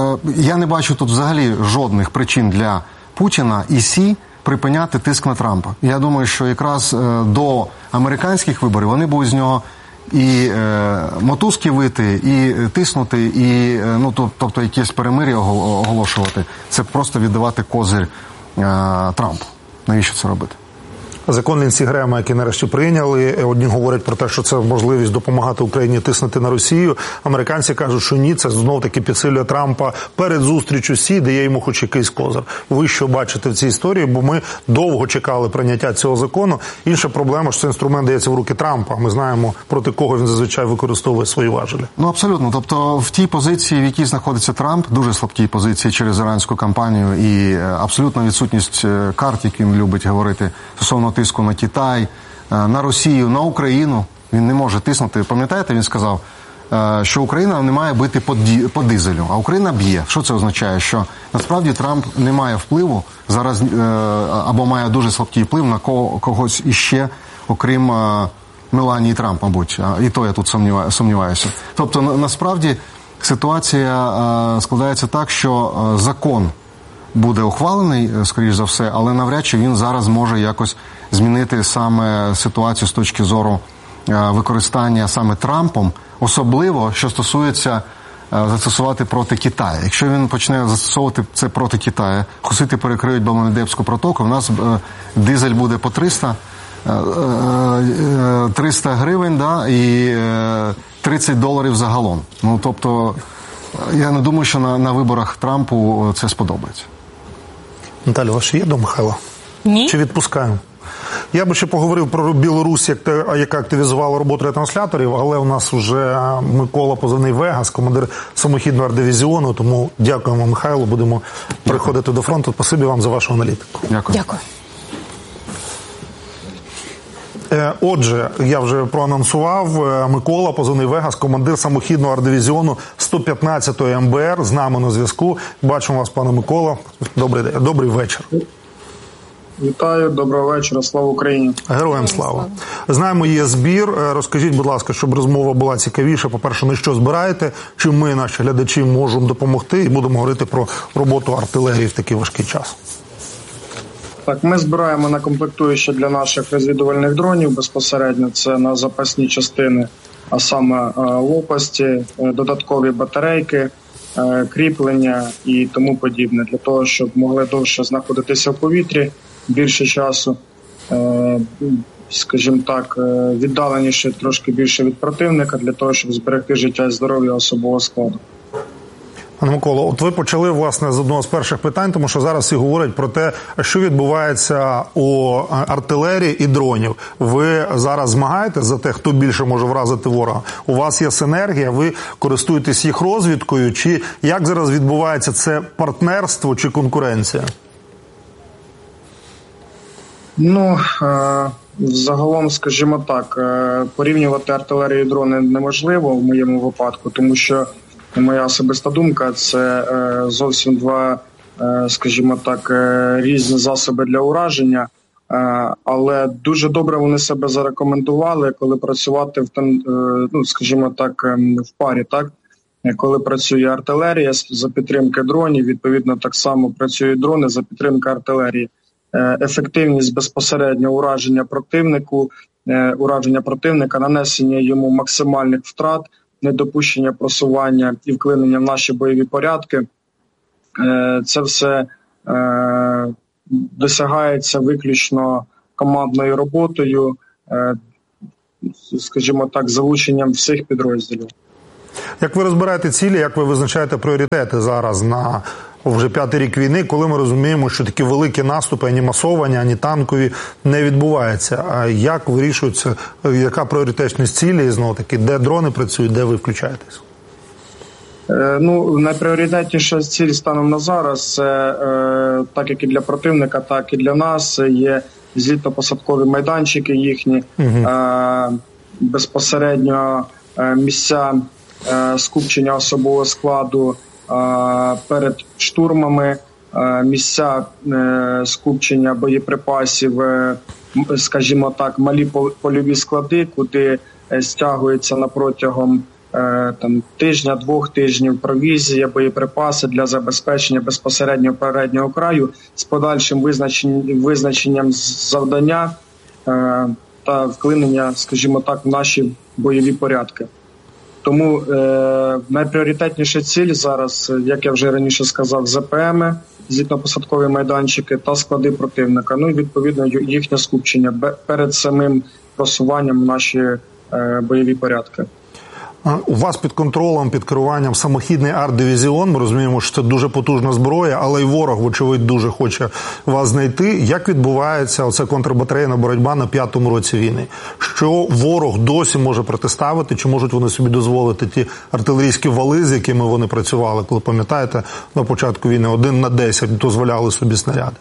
я не бачу тут взагалі жодних причин для Путіна і Сі припиняти тиск на Трампа. Я думаю, що якраз до американських виборів вони будуть з нього і мотузки вити, і тиснути, і, тобто якесь перемир'я оголошувати. Це просто віддавати козир Трампу. Навіщо це робити? Закон Лінсі Грема, який нарешті прийняли, одні говорять про те, що це можливість допомагати Україні тиснути на Росію. Американці кажуть, що ні, це знов-таки підсилює Трампа перед зустрічю Сі, дає йому хоч якийсь козир. Ви що бачите в цій історії? Бо ми довго чекали прийняття цього закону. Інша проблема, що цей інструмент дається в руки Трампа. Ми знаємо, проти кого він зазвичай використовує свої важелі. Абсолютно. Тобто в тій позиції, в якій знаходиться Трамп, дуже слабкій позиції через іранську кампанію і абсолютна відсутність карт, які він любить говорити стосовно тиску на Китай, на Росію, на Україну. Він не може тиснути. Пам'ятаєте, він сказав, що Україна не має бити по дизелю, а Україна б'є. Що це означає? Що насправді Трамп не має впливу зараз, або має дуже слабкий вплив на когось іще, окрім Меланії Трамп, мабуть. І то я тут сумніваюся. Тобто, насправді, ситуація складається так, що закон буде ухвалений, скоріш за все, але навряд чи він зараз може якось змінити саме ситуацію з точки зору використання саме Трампом, особливо, що стосується застосувати проти Китаю. Якщо він почне застосовувати це проти Китаю, хусити перекриють Баб-ель-Мандебську протоку, у нас дизель буде по 300 гривень, да, і $30 за галон. Тобто, я не думаю, що на виборах Трампу це сподобається. Наталя, у вас ще є до Михайла? Ні. Чи відпускаємо? Я би ще поговорив про Білорусь, яка активізувала роботу ретрансляторів, але у нас вже Микола позивний Вегас, командир самохідного артдивізіону, тому дякуємо, Михайлу, будемо переходити до фронту. Спасибі вам за вашу аналітику. Дякую. Отже, я вже проанонсував, Микола, позивний Вегас, командир самохідного артдивізіону 115-ї МБР, з нами на зв'язку. Бачимо вас, пане Микола. Добрий день, добрий вечір. Вітаю, доброго вечора, слава Україні. Героям слава. Знаємо, є збір. Розкажіть, будь ласка, щоб розмова була цікавіша. По-перше, на що збираєте, чим ми, наші глядачі, можемо допомогти, і будемо говорити про роботу артилерії в такий важкий час. Так, ми збираємо на комплектуючі для наших розвідувальних дронів безпосередньо. Це на запасні частини, а саме лопасті, додаткові батарейки, кріплення і тому подібне. Для того, щоб могли довше знаходитися в повітрі, більше часу, скажімо так, віддаленіше, трошки більше від противника, для того, щоб зберегти життя і здоров'я особового складу. Пане Миколо, от ви почали, власне, з одного з перших питань, тому що зараз всі говорять про те, що відбувається у артилерії і дронів. Ви зараз змагаєтесь за те, хто більше може вразити ворога? У вас є синергія, ви користуєтесь їх розвідкою, чи як зараз відбувається це партнерство чи конкуренція? Загалом, скажімо так, порівнювати артилерію і дрони неможливо в моєму випадку, тому що моя особиста думка, це зовсім два скажімо так, різні засоби для ураження, але дуже добре вони себе зарекомендували, коли працювати скажімо так, в парі, так? Коли працює артилерія за підтримки дронів, відповідно так само працюють дрони за підтримки артилерії. Ефективність безпосередньо ураження противника, нанесення йому максимальних втрат, недопущення просування і вклинення в наші бойові порядки. Це все досягається виключно командною роботою, скажімо так, залученням всіх підрозділів. Як ви розбираєте цілі, як ви визначаєте пріоритети зараз на вже 5-й рік війни, коли ми розуміємо, що такі великі наступи, ані масовані, ані танкові, не відбуваються? А як вирішується, яка пріоритетність цілі, і знову таки, де дрони працюють, де ви включаєтесь? Найпріоритетніша ціль станом на зараз, так як і для противника, так і для нас, є злітно-посадкові майданчики їхні, безпосередньо місця скупчення особового складу перед штурмами, місця скупчення боєприпасів, скажімо так, малі польові склади, куди стягується протягом тижня, 2 тижнів провізія, боєприпаси для забезпечення безпосередньо переднього краю з подальшим визначенням завдання та вклинення, скажімо так, в наші бойові порядки. Тому найпріоритетніша ціль зараз, як я вже раніше сказав, ЗПМи, злітно-посадкові майданчики та склади противника. І, відповідно, їхнє скупчення перед самим просуванням в наші бойові порядки. У вас під контролем, під керуванням самохідний арт-дивізіон. Ми розуміємо, що це дуже потужна зброя, але й ворог, вочевидь, дуже хоче вас знайти. Як відбувається оця контрбатарейна боротьба на 5-му році війни? Що ворог досі може протиставити? Чи можуть вони собі дозволити ті артилерійські вали, з якими вони працювали? Коли, пам'ятаєте, на початку війни 1 на 10 дозволяли собі снаряди.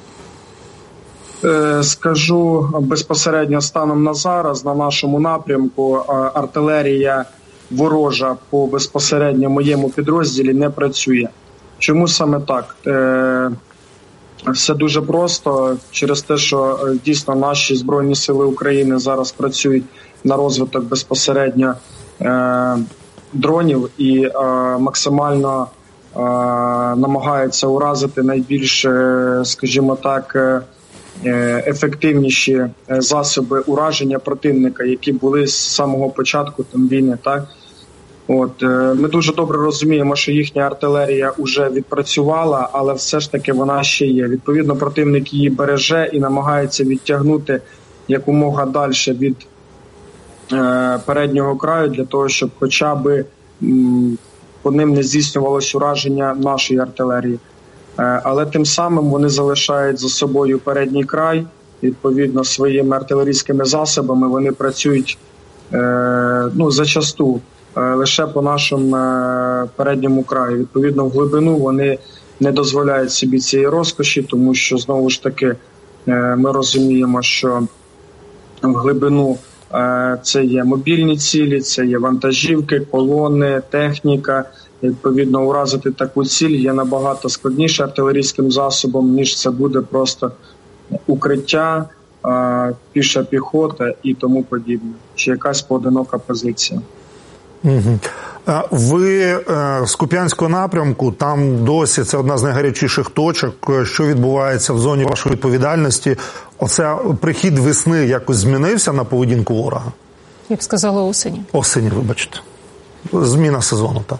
Скажу безпосередньо станом на зараз, на нашому напрямку, артилерія ворожа по безпосередньо моєму підрозділі не працює. Чому саме так? Все дуже просто через те, що дійсно наші Збройні Сили України зараз працюють на розвиток безпосередньо дронів і максимально намагаються уразити найбільш, скажімо так, ефективніші засоби ураження противника, які були з самого початку війни. Так? Ми дуже добре розуміємо, що їхня артилерія вже відпрацювала, але все ж таки вона ще є. Відповідно, противник її береже і намагається відтягнути якомога далі від переднього краю, для того, щоб хоча б по ним не здійснювалось ураження нашої артилерії. Але тим самим вони залишають за собою передній край, відповідно, своїми артилерійськими засобами вони працюють зачасту лише по нашому передньому краю. Відповідно, в глибину вони не дозволяють собі цієї розкоші, тому що, знову ж таки, ми розуміємо, що в глибину це є мобільні цілі, це є вантажівки, колони, техніка. Відповідно, уразити таку ціль є набагато складніше артилерійським засобом, ніж це буде просто укриття, піша піхота і тому подібне, чи якась поодинока позиція. Угу. Ви з Куп'янського напрямку, там досі це одна з найгарячіших точок. Що відбувається в зоні вашої відповідальності? Оце прихід весни якось змінився на поведінку ворога? Я б сказала, осені. Осені, вибачте. Зміна сезону, так.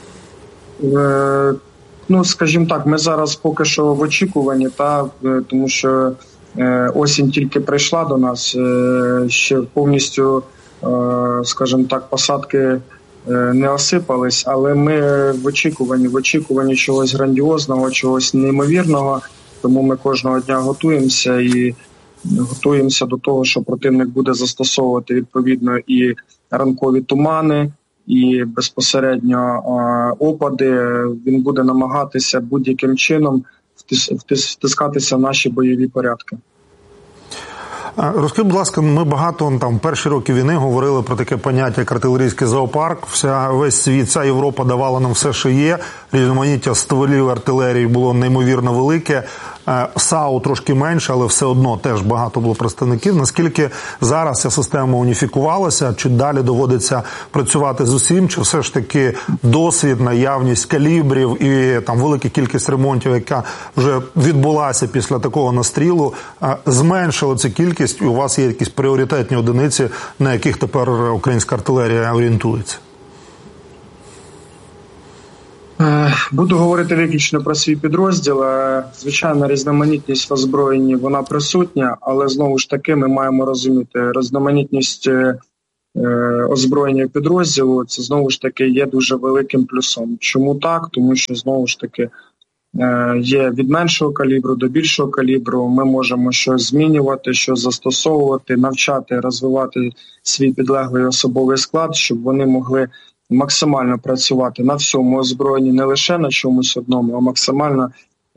Скажімо так, ми зараз поки що в очікуванні, тому що осінь тільки прийшла до нас, ще повністю, скажімо так, посадки не осипались, але ми в очікуванні чогось грандіозного, чогось неймовірного, тому ми кожного дня готуємося і готуємося до того, що противник буде застосовувати відповідно і ранкові тумани, і безпосередньо опади. Він буде намагатися будь-яким чином втискатися в наші бойові порядки. Розкажіть, будь ласка, ми багато в перші роки війни говорили про таке поняття, як артилерійський зоопарк. Весь світ, вся Європа давала нам все, що є. Різноманіття стволів артилерії було неймовірно велике. САУ трошки менше, але все одно теж багато було представників. Наскільки зараз ця система уніфікувалася, чи далі доводиться працювати з усім, чи все ж таки досвід, наявність калібрів і велика кількість ремонтів, яка вже відбулася після такого настрілу, зменшила цю кількість, і у вас є якісь пріоритетні одиниці, на яких тепер українська артилерія орієнтується? Буду говорити виключно про свій підрозділ. Звичайно, різноманітність в озброєнні, вона присутня, але знову ж таки ми маємо розуміти, різноманітність озброєння підрозділу, це знову ж таки є дуже великим плюсом. Чому так? Тому що знову ж таки є від меншого калібру до більшого калібру, ми можемо щось змінювати, щось застосовувати, навчати, розвивати свій підлеглий особовий склад, щоб вони могли максимально працювати на всьому озброєнні, не лише на чомусь одному, а максимально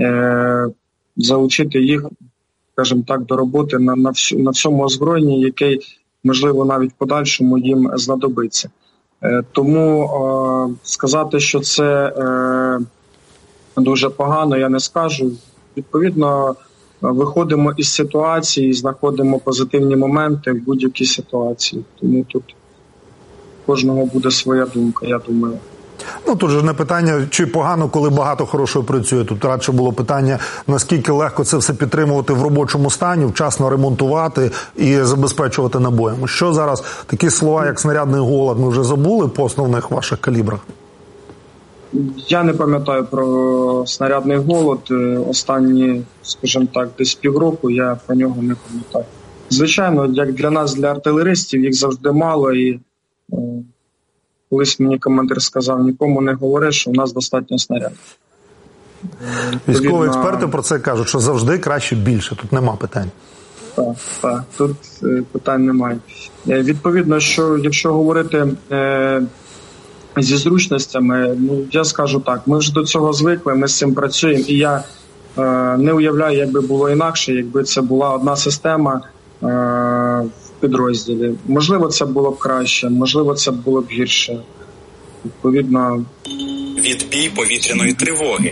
залучити їх, скажімо так, до роботи на всьому озброєнні, який, можливо, навіть в подальшому їм знадобиться. Тому сказати, що це дуже погано, я не скажу. Відповідно, виходимо із ситуації, знаходимо позитивні моменти в будь-якій ситуації. Тому тут кожного буде своя думка, я думаю. Тут же не питання, чи погано, коли багато хорошого працює. Тут радше було питання, наскільки легко це все підтримувати в робочому стані, вчасно ремонтувати і забезпечувати набоями. Що зараз, такі слова, як снарядний голод, ми вже забули по основних ваших калібрах? Я не пам'ятаю про снарядний голод. Останні, скажімо так, десь півроку я про нього не пам'ятаю. Звичайно, як для нас, для артилеристів, їх завжди мало, і колись мені командир сказав, нікому не говори, що у нас достатньо снарядів. Військові експерти про це кажуть, що завжди краще більше, тут нема питань. Так, тут питань немає. Відповідно, що якщо говорити зі зручностями, я скажу так, ми вже до цього звикли, ми з цим працюємо, і я не уявляю, як би було інакше, якби це була одна система в підрозділі. Можливо, це було б краще, можливо, це було б гірше. Відповідно, відбій повітряної тривоги.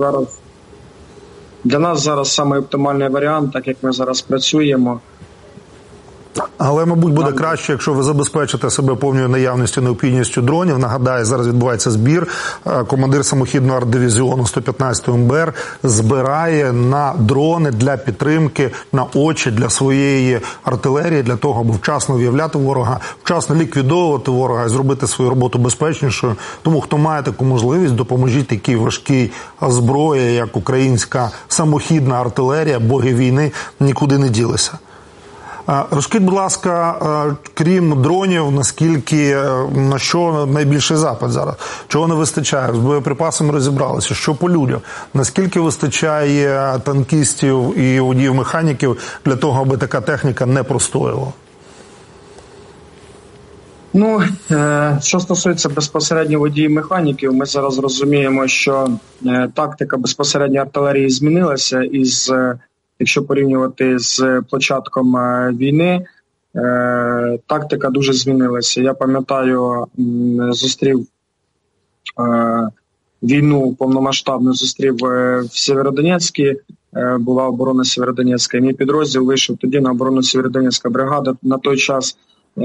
Для нас зараз саме оптимальний варіант, так як ми зараз працюємо. Але, мабуть, буде краще, якщо ви забезпечите себе повною наявністю, необхідністю дронів. Нагадаю, зараз відбувається збір. Командир самохідного артдивізіону 115-ї МБР збирає на дрони для підтримки, на очі для своєї артилерії, для того, аби вчасно виявляти ворога, вчасно ліквідовувати ворога і зробити свою роботу безпечнішою. Тому, хто має таку можливість, допоможіть такій важкій зброї, як українська самохідна артилерія, боги війни нікуди не ділися. Розкажіть, будь ласка, крім дронів, на що найбільший запит зараз? Чого не вистачає? З боєприпасами розібралися. Що по людях? Наскільки вистачає танкістів і водіїв-механіків для того, аби така техніка не простоювала? Що стосується безпосередньо водіїв-механіків, ми зараз розуміємо, що тактика безпосередньо артилерії змінилася якщо порівнювати з початком війни, тактика дуже змінилася. Я пам'ятаю, зустрів війну повномасштабну, зустрів в Сєвєродонецьку, була оборона Сєвєродонецька, і мій підрозділ вийшов тоді на оборону Сєвєродонецька бригада. На той час,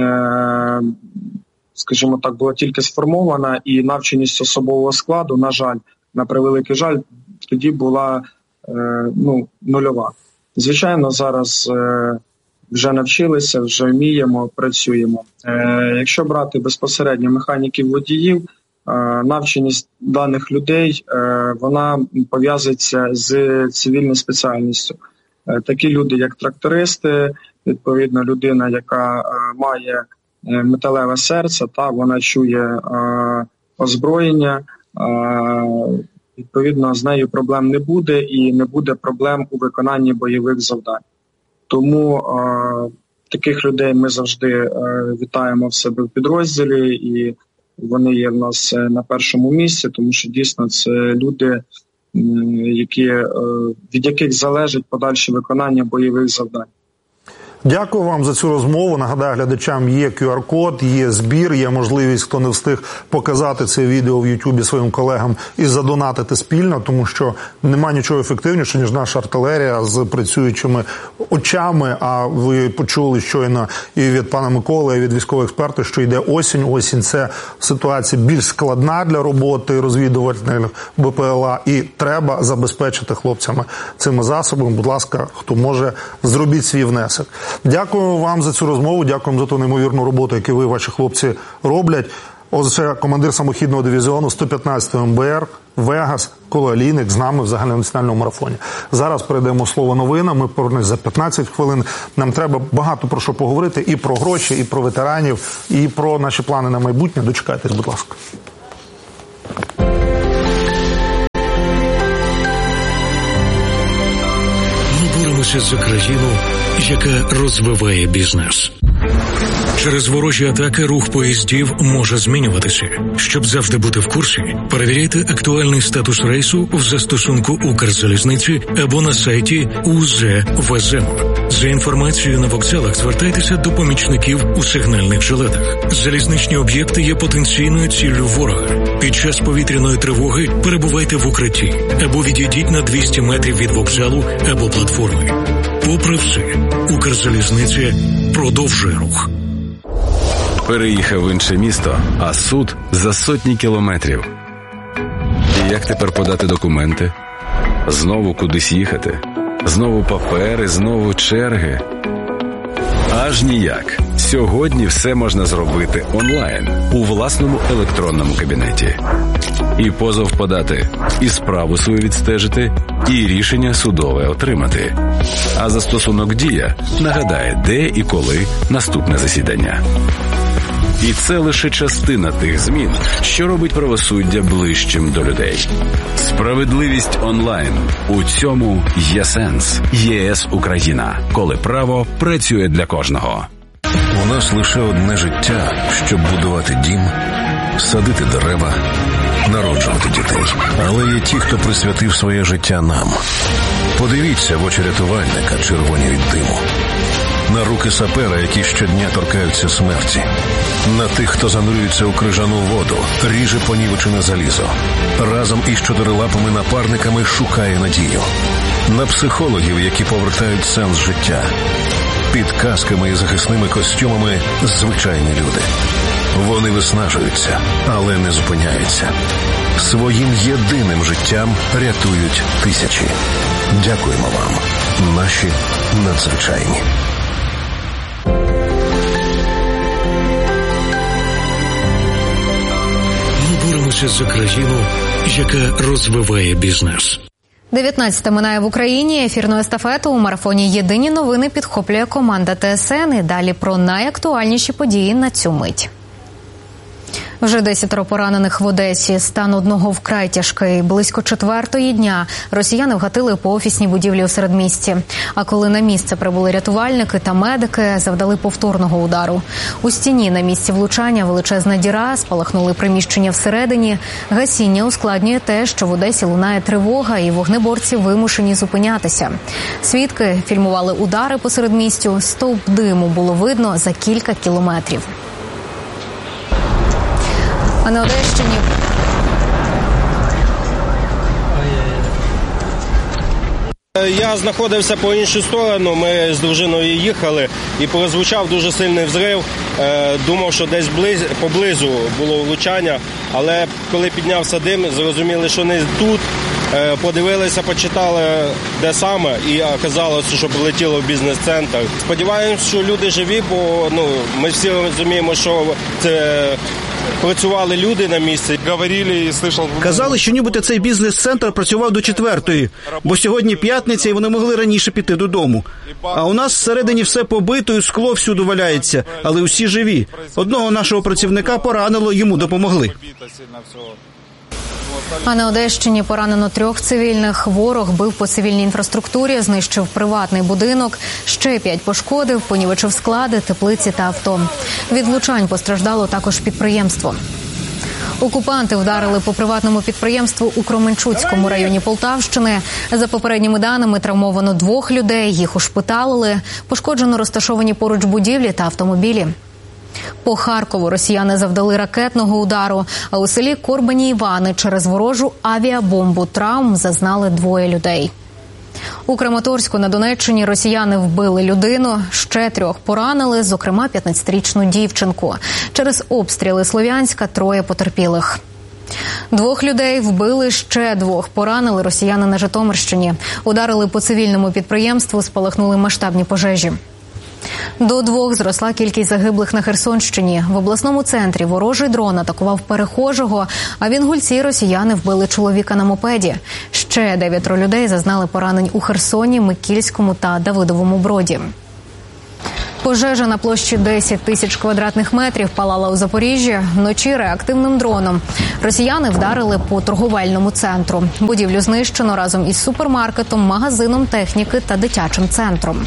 скажімо так, була тільки сформована, і навченість особового складу, на жаль, на превеликий жаль, тоді була нульова. Звичайно, зараз вже навчилися, вже вміємо, працюємо. Якщо брати безпосередньо механіків-водіїв, навченість даних людей, вона пов'язується з цивільною спеціальністю. Такі люди, як трактористи, відповідно, людина, яка має металеве серце, вона чує озброєння, відповідно, з нею проблем не буде і не буде проблем у виконанні бойових завдань. Тому таких людей ми завжди вітаємо в себе в підрозділі, і вони є в нас на першому місці, тому що дійсно це люди, від яких залежить подальше виконання бойових завдань. Дякую вам за цю розмову. Нагадаю глядачам, є QR-код, є збір, є можливість, хто не встиг, показати це відео в Ютубі своїм колегам і задонатити спільно, тому що нема нічого ефективніше, ніж наша артилерія з працюючими очами. А ви почули щойно і від пана Миколи, і від військових експертів, що йде осінь. Осінь – це ситуація більш складна для роботи розвідувальних БПЛА, і треба забезпечити хлопцями цими засобами. Будь ласка, хто може, зробіть свій внесок. Дякую вам за цю розмову, дякуємо за ту неймовірну роботу, яку ви, ваші хлопці, роблять. Оце командир самохідного дивізіону 115-ї МБР Вегас Коло-Олійник з нами в загальнонаціональному марафоні. Зараз передаємо слово новинам, ми повернемось за 15 хвилин. Нам треба багато про що поговорити, і про гроші, і про ветеранів, і про наші плани на майбутнє. Дочекайтесь, будь ласка. Ми боремося за країну, яка розвиває бізнес. Через ворожі атаки рух поїздів може змінюватися. Щоб завжди бути в курсі, перевіряйте актуальний статус рейсу в застосунку Укрзалізниці або на сайті УЗ-ВЗМ. За інформацією на вокзалах звертайтеся до помічників у сигнальних жилетах. Залізничні об'єкти є потенційною ціллю ворога. Під час повітряної тривоги перебувайте в укритті або відійдіть на 200 метрів від вокзалу або платформи. Попри все, Укрзалізниця продовжує рух. Переїхав в інше місто, а суд за сотні кілометрів. І як тепер подати документи? Знову кудись їхати? Знову папери, знову черги? Аж ніяк. Сьогодні все можна зробити онлайн, у власному електронному кабінеті. І позов подати, і справу свою відстежити, і рішення судове отримати. А застосунок «Дія» нагадає, де і коли наступне засідання. І це лише частина тих змін, що робить правосуддя ближчим до людей. Справедливість онлайн. У цьому є сенс. ЄС Україна. Коли право працює для кожного. У нас лише одне життя, щоб будувати дім, садити дерева, народжувати дітей. Але є ті, хто присвятив своє життя нам. Подивіться в очі рятувальника, червоні від диму. На руки сапера, які щодня торкаються смерті. На тих, хто занурюється у крижану воду, ріже понівечене залізо. Разом із чотирилапими напарниками шукає надію. На психологів, які повертають сенс життя. Під касками і захисними костюмами звичайні люди. Вони виснажуються, але не зупиняються. Своїм єдиним життям рятують тисячі. Дякуємо вам, наші надзвичайні. Ми боремося за країну, яка розвиває бізнес. 19 минає в Україні. Ефірну естафету у марафоні «Єдині новини» підхоплює команда ТСН. І далі про найактуальніші події на цю мить. Вже 10 поранених в Одесі. Стан одного вкрай тяжкий. Близько 4-ї дня росіяни вгатили по офісній будівлі у середмісті. А коли на місце прибули рятувальники та медики, завдали повторного удару. У стіні на місці влучання величезна діра, спалахнули приміщення всередині. Гасіння ускладнює те, що в Одесі лунає тривога і вогнеборці вимушені зупинятися. Свідки фільмували удари по середмістю. Стовп диму було видно за кілька кілометрів. А на Одещині я знаходився по іншу сторону, ми з дружиною їхали і прозвучав дуже сильний взрив. Думав, що десь поблизу було влучання, але коли піднявся дим, зрозуміли, що не тут. Подивилися, почитали, де саме, і оказалося, що прилетіло в бізнес-центр. Сподіваємося, що люди живі, бо ми всі розуміємо, що це працювали люди на місці. Казали, що нібито цей бізнес-центр працював до 4-ї, бо сьогодні п'ятниця і вони могли раніше піти додому. А у нас всередині все побито і скло всюди валяється, але усі живі. Одного нашого працівника поранило, йому допомогли. А на Одещині поранено 3 цивільних. Ворог бив по цивільній інфраструктурі, знищив приватний будинок, ще 5 пошкодив, понівечив склади, теплиці та авто. Від влучань постраждало також підприємство. Окупанти вдарили по приватному підприємству у Кременчуцькому районі Полтавщини. За попередніми даними, травмовано 2 людей, їх ушпиталили. Пошкоджено розташовані поруч будівлі та автомобілі. По Харкову росіяни завдали ракетного удару, а у селі Корбані Івани через ворожу авіабомбу травм зазнали 2 людей. У Краматорську на Донеччині росіяни вбили людину, ще 3 поранили, зокрема 15-річну дівчинку. Через обстріли Слов'янська 3 потерпілих. 2 людей вбили, ще 2 поранили росіяни на Житомирщині. Ударили по цивільному підприємству, спалахнули масштабні пожежі. До 2 зросла кількість загиблих на Херсонщині. В обласному центрі ворожий дрон атакував перехожого, а в Інгульці росіяни вбили чоловіка на мопеді. Ще 9 людей зазнали поранень у Херсоні, Микільському та Давидовому Броді. Пожежа на площі 10 тисяч квадратних метрів палала у Запоріжжі вночі реактивним дроном. Росіяни вдарили по торговельному центру. Будівлю знищено разом із супермаркетом, магазином техніки та дитячим центром.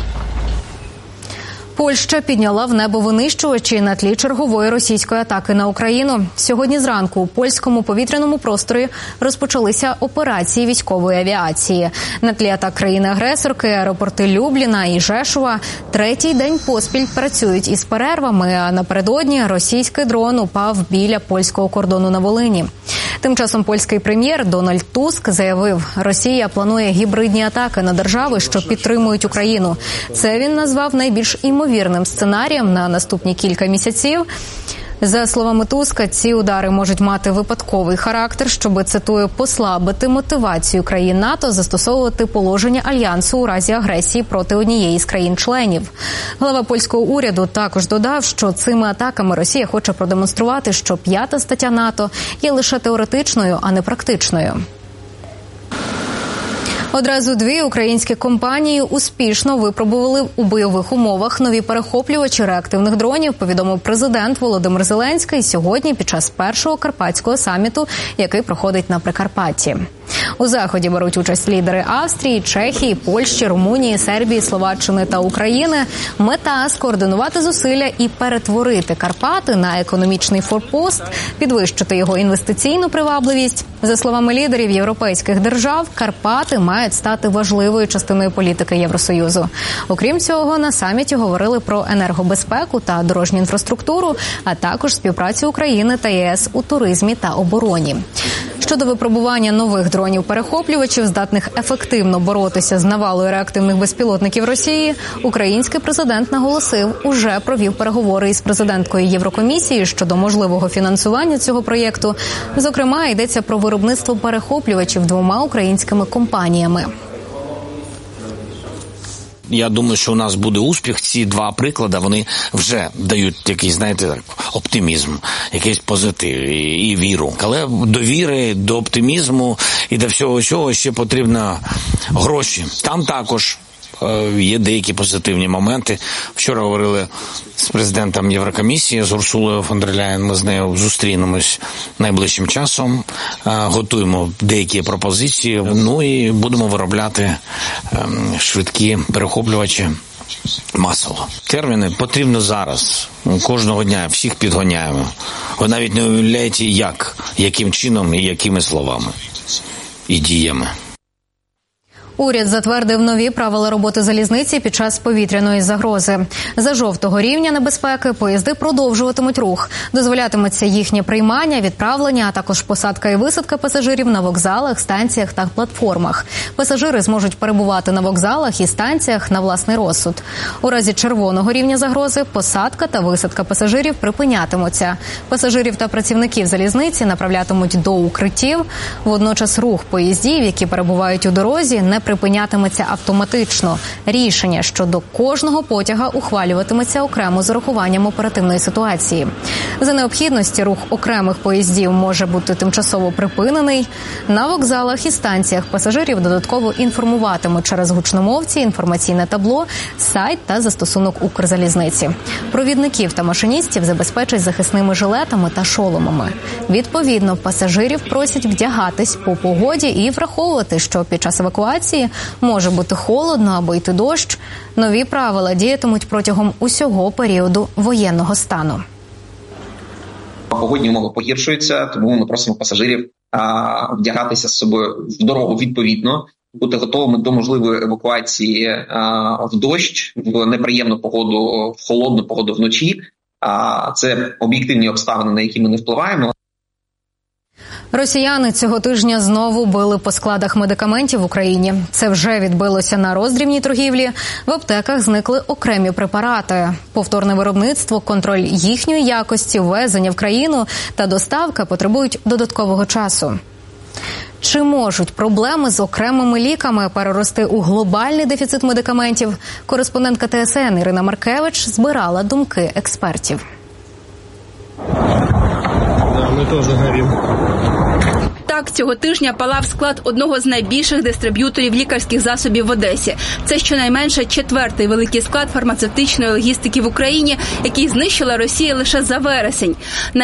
Польща підняла в небо винищувачі на тлі чергової російської атаки на Україну. Сьогодні зранку у польському повітряному просторі розпочалися операції військової авіації. На тлі атак країни-агресорки аеропорти Любліна і Жешува 3-й день поспіль працюють із перервами, а напередодні російський дрон упав біля польського кордону на Волині. Тим часом польський прем'єр Дональд Туск заявив, Росія планує гібридні атаки на держави, що підтримують Україну. Це він назвав найбільш імовірним сценарієм на наступні кілька місяців. За словами Туска, ці удари можуть мати випадковий характер, щоб, цитую, послабити мотивацію країн НАТО застосовувати положення Альянсу у разі агресії проти однієї з країн-членів. Глава польського уряду також додав, що цими атаками Росія хоче продемонструвати, що 5-та стаття НАТО є лише теоретичною, а не практичною. Одразу 2 українські компанії успішно випробували у бойових умовах нові перехоплювачі реактивних дронів, повідомив президент Володимир Зеленський сьогодні під час першого карпатського саміту, який проходить на Прикарпатті. У заході беруть участь лідери Австрії, Чехії, Польщі, Румунії, Сербії, Словаччини та України. Мета – скоординувати зусилля і перетворити Карпати на економічний форпост, підвищити його інвестиційну привабливість. За словами лідерів європейських держав, Карпати мають стати важливою частиною політики Євросоюзу. Окрім цього, на саміті говорили про енергобезпеку та дорожню інфраструктуру, а також співпрацю України та ЄС у туризмі та обороні. Щодо випробування нових дронів-перехоплювачів, здатних ефективно боротися з навалою реактивних безпілотників Росії, український президент наголосив, уже провів переговори із президенткою Єврокомісії щодо можливого фінансування цього проєкту. Зокрема, йдеться про виробництво перехоплювачів 2 українськими компаніями. Я думаю, що у нас буде успіх. Ці 2 приклади, вони вже дають якийсь, знаєте, оптимізм, якийсь позитив і віру. Але до віри, до оптимізму і до всього цього ще потрібно гроші. Там також є деякі позитивні моменти. Вчора говорили з президентом Єврокомісії, з Урсулою фон дер Ляєн. Ми з нею зустрінемось найближчим часом. Готуємо деякі пропозиції. Ну і будемо виробляти швидкі перехоплювачі масово. Терміни потрібно зараз. Кожного дня всіх підганяємо. Ви навіть не уявляєте, яким чином і якими словами і діями. Уряд затвердив нові правила роботи залізниці під час повітряної загрози. За жовтого рівня небезпеки поїзди продовжуватимуть рух. Дозволятиметься їхнє приймання, відправлення, а також посадка і висадка пасажирів на вокзалах, станціях та платформах. Пасажири зможуть перебувати на вокзалах і станціях на власний розсуд. У разі червоного рівня загрози посадка та висадка пасажирів припинятимуться. Пасажирів та працівників залізниці направлятимуть до укриттів. Водночас рух поїздів, які перебувають у дорозі, не припинятиметься автоматично. Рішення щодо кожного потяга ухвалюватиметься окремо з урахуванням оперативної ситуації. За необхідності рух окремих поїздів може бути тимчасово припинений. На вокзалах і станціях пасажирів додатково інформуватимуть через гучномовці, інформаційне табло, сайт та застосунок Укрзалізниці. Провідників та машиністів забезпечать захисними жилетами та шоломами. Відповідно, пасажирів просять вдягатись по погоді і враховувати, що під час евакуації може бути холодно або йти дощ. Нові правила діятимуть протягом усього періоду воєнного стану. Погодні умови погіршуються, тому ми просимо пасажирів вдягатися з собою в дорогу відповідно, бути готовими до можливої евакуації в дощ, в неприємну погоду, в холодну погоду вночі. Це об'єктивні обставини, на які ми не впливаємо. Росіяни цього тижня знову били по складах медикаментів в Україні. Це вже відбилося на роздрібній торгівлі. В аптеках зникли окремі препарати. Повторне виробництво, контроль їхньої якості, ввезення в країну та доставка потребують додаткового часу. Чи можуть проблеми з окремими ліками перерости у глобальний дефіцит медикаментів? Кореспондентка ТСН Ірина Маркевич збирала думки експертів. Ми теж горимо. Так, цього тижня палав склад одного з найбільших дистриб'юторів лікарських засобів в Одесі. Це щонайменше 4-й великий склад фармацевтичної логістики в Україні, який знищила Росія лише за вересень.